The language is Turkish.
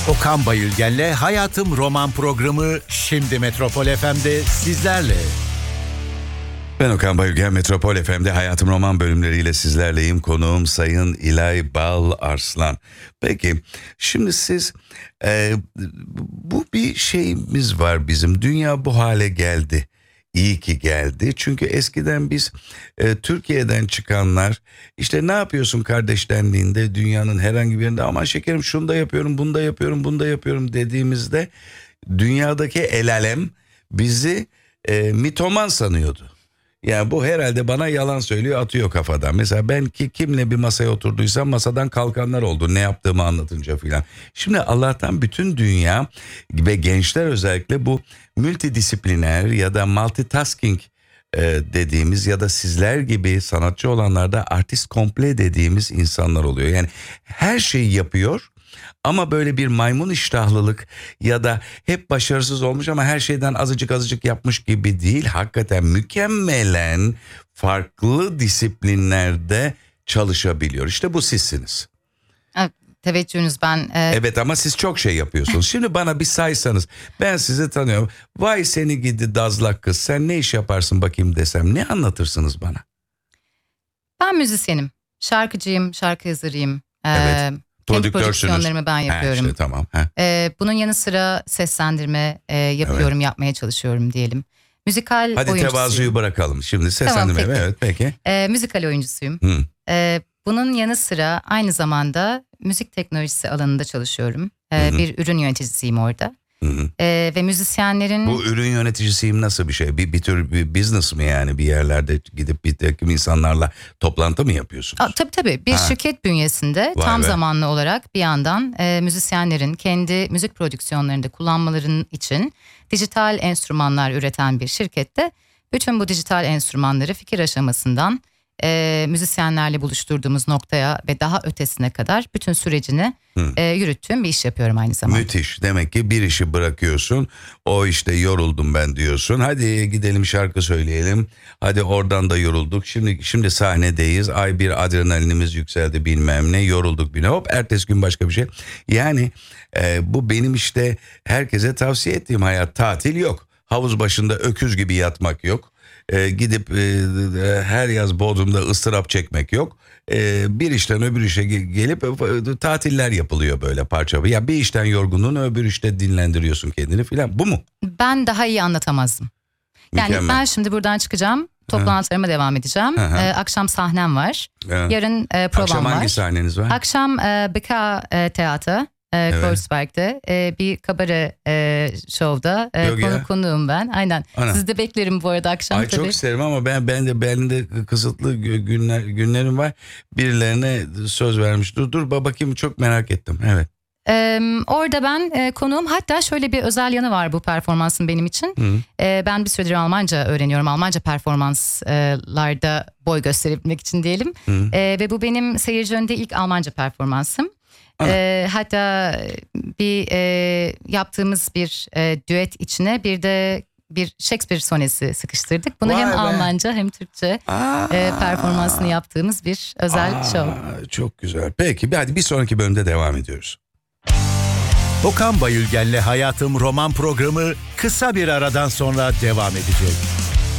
Okan Bayülgen'le Hayatım Roman programı şimdi Metropol FM'de sizlerle. Ben Okan Bayülgen, Metropol FM'de Hayatım Roman bölümleriyle sizlerleyim. Konuğum Sayın İlay Bal Arslan. Peki, şimdi siz bu bir şeyimiz var bizim. Dünya bu hale geldi. İyi ki geldi. Çünkü eskiden biz Türkiye'den çıkanlar işte ne yapıyorsun kardeş dendiğinde dünyanın herhangi bir yerinde aman şekerim şunu da yapıyorum, bunu da yapıyorum, bunu da yapıyorum dediğimizde dünyadaki el alem bizi mitoman sanıyordu. Yani bu herhalde bana yalan söylüyor, atıyor kafadan. Mesela ben kimle bir masaya oturduysam masadan kalkanlar oldu ne yaptığımı anlatınca filan. Şimdi Allah'tan bütün dünya ve gençler özellikle bu multidisipliner ya da multitasking dediğimiz ya da sizler gibi sanatçı olanlarda artist komple dediğimiz insanlar oluyor. Yani her şeyi yapıyor. Ama böyle bir maymun iştahlılık ya da hep başarısız olmuş ama her şeyden azıcık yapmış gibi değil. Hakikaten mükemmelen farklı disiplinlerde çalışabiliyor. İşte bu sizsiniz. Evet, teveccühünüz ben. Evet ama siz çok şey yapıyorsunuz. Şimdi bana bir saysanız ben sizi tanıyorum. Vay seni gidi dazlak kız sen ne iş yaparsın bakayım desem ne anlatırsınız bana? Ben müzisyenim, şarkıcıyım, şarkı yazarıyım. Evet. Kendi prodüksiyonlarımı ben yapıyorum. İşte, tamam. Bunun yanı sıra seslendirme yapıyorum, yapmaya çalışıyorum diyelim. Müzikal oyuncusuyum. Hadi tevazuyu bırakalım. Şimdi seslendirme. Tamam, evet peki. Müzikal oyuncusuyum. Bunun yanı sıra aynı zamanda müzik teknolojisi alanında çalışıyorum. Bir ürün yöneticisiyim orada. Ve müzisyenlerin... Bu ürün yöneticisiyim nasıl bir şey? Bir tür bir business mi yani bir yerlerde gidip bir takım insanlarla toplantı mı yapıyorsunuz? Tabii bir şirket bünyesinde tam zamanlı olarak bir yandan müzisyenlerin kendi müzik prodüksiyonlarında kullanmaların için dijital enstrümanlar üreten bir şirkette bütün bu dijital enstrümanları fikir aşamasından müzisyenlerle buluşturduğumuz noktaya ve daha ötesine kadar bütün sürecini yürüttüğüm bir iş yapıyorum aynı zamanda. Müthiş. Demek ki bir işi bırakıyorsun. O işte yoruldum ben diyorsun. Hadi gidelim şarkı söyleyelim. Hadi oradan da yorulduk. Şimdi sahnedeyiz. Ay bir adrenalinimiz yükseldi bilmem ne. Yorulduk bilmem. Hop ertesi gün başka bir şey. Yani bu benim işte herkese tavsiye ettiğim hayat. Tatil yok. Havuz başında öküz gibi yatmak yok. Gidip her yaz Bodrum'da ıstırap çekmek yok. Bir işten öbür işe gelip tatiller yapılıyor böyle parça. Ya bir işten yorgunluğunu öbür işte dinlendiriyorsun kendini filan. Bu mu? Ben daha iyi anlatamazdım. Yani Mükemmel. ben şimdi buradan çıkacağım. Toplantılarıma devam edeceğim. Akşam sahnem var. Yarın provam Akşam var. hangi sahneniz var? Akşam Beka Teatro. Kreuzberg'de bir kabare şovda konuğum ben. Aynen. Sizi de beklerim bu arada akşam. Ay tabii. Çok isterim ama ben de kısıtlı günlerim var. Birilerine söz vermiş. Dur bakayım çok merak ettim. Evet. Orada ben konuğum, hatta şöyle bir özel yanı var bu performansın benim için. Ben bir süredir Almanca öğreniyorum. Almanca performanslarda boy gösterebilmek için diyelim. Ve bu benim seyirci önünde ilk Almanca performansım. Hatta bir yaptığımız bir düet içine bir de bir Shakespeare sonesi sıkıştırdık. Bunu hem Almanca hem Türkçe performansını yaptığımız bir özel show. Çok güzel. Peki hadi bir sonraki bölümde devam ediyoruz. Okan Bayülgen'le Hayatım Roman programı kısa bir aradan sonra devam edecek.